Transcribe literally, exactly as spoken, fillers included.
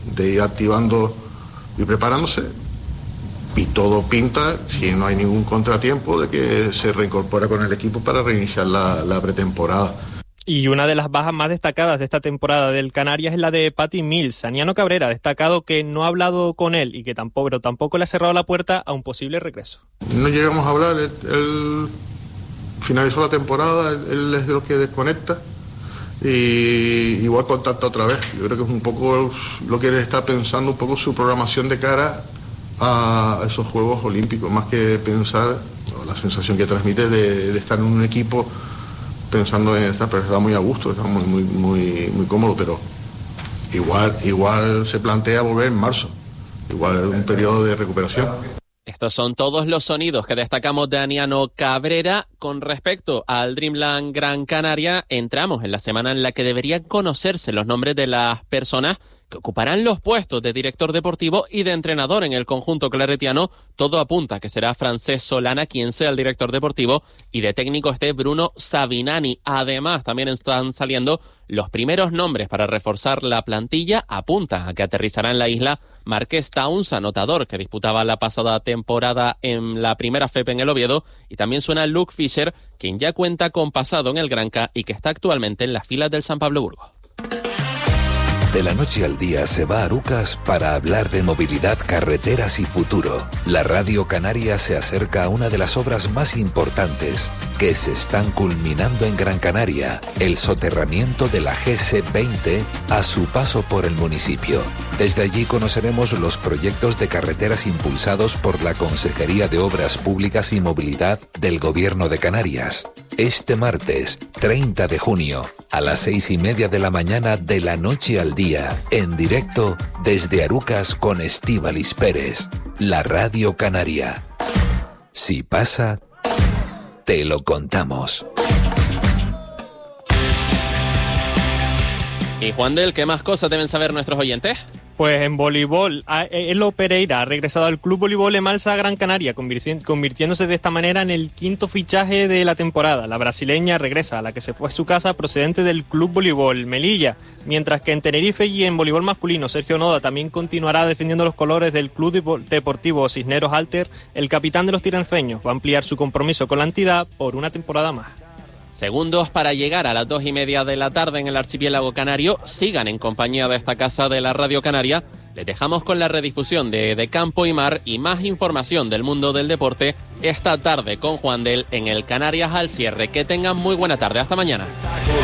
de ir activando y preparándose, y todo pinta, si no hay ningún contratiempo, de que se reincorpora con el equipo para reiniciar la, la pretemporada. Y una de las bajas más destacadas de esta temporada del Canarias es la de Patty Mills. Aniano Cabrera ha destacado que no ha hablado con él y que tampoco, pero tampoco le ha cerrado la puerta a un posible regreso. No llegamos a hablar, él, él finalizó la temporada, él, él es de los que desconecta y igual contacta otra vez. Yo creo que es un poco lo que él está pensando, un poco su programación de cara a esos Juegos Olímpicos, más que pensar, la sensación que transmite de, de estar en un equipo pensando en esta, pero está muy a gusto, está muy, muy, muy, muy cómodo, pero igual, igual se plantea volver en marzo, igual es un periodo de recuperación. Estos son todos los sonidos que destacamos de Aniano Cabrera. Con respecto al Dreamland Gran Canaria, entramos en la semana en la que deberían conocerse los nombres de las personas que ocuparán los puestos de director deportivo y de entrenador en el conjunto claretiano. Todo apunta que será Francesc Solana quien sea el director deportivo y de técnico esté Bruno Sabinani. Además, también están saliendo los primeros nombres para reforzar la plantilla. Apunta a que aterrizará en la isla Marqués Towns, anotador que disputaba la pasada temporada en la primera F E P en el Oviedo, y también suena Luke Fisher, quien ya cuenta con pasado en el Granca y que está actualmente en las filas del San Pablo Burgos. De la noche al día se va a Arucas para hablar de movilidad, carreteras y futuro. La Radio Canaria se acerca a una de las obras más importantes que se están culminando en Gran Canaria, el soterramiento de la G S veinte a su paso por el municipio. Desde allí conoceremos los proyectos de carreteras impulsados por la Consejería de Obras Públicas y Movilidad del Gobierno de Canarias. Este martes, treinta de junio, a las seis y media de la mañana, de la noche al día, en directo desde Arucas con Estíbaliz Pérez, la Radio Canaria. Si pasa, te lo contamos. Y Juan del, ¿qué más cosas deben saber nuestros oyentes? Pues en voleibol, Elo Pereira ha regresado al Club Voleibol Emalsa Gran Canaria, convirtiéndose de esta manera en el quinto fichaje de la temporada. La brasileña regresa a la que se fue a su casa procedente del Club Voleibol Melilla, mientras que en Tenerife y en voleibol masculino, Sergio Noda también continuará defendiendo los colores del Club Deportivo Cisneros Alter. El capitán de los tinerfeños va a ampliar su compromiso con la entidad por una temporada más. Segundos para llegar a las dos y media de la tarde en el archipiélago canario. Sigan en compañía de esta casa de la Radio Canaria. Les dejamos con la redifusión de De Campo y Mar y más información del mundo del deporte esta tarde con Juan del en el Canarias al cierre. Que tengan muy buena tarde. Hasta mañana.